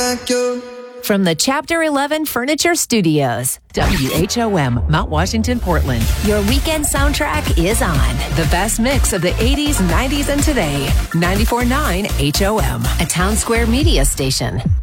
like you. From the Chapter 11 Furniture Studios, WHOM, Mount Washington, Portland. Your weekend soundtrack is on. The best mix of the 80s, 90s, and today. 94.9 HOM, a Town Square media station.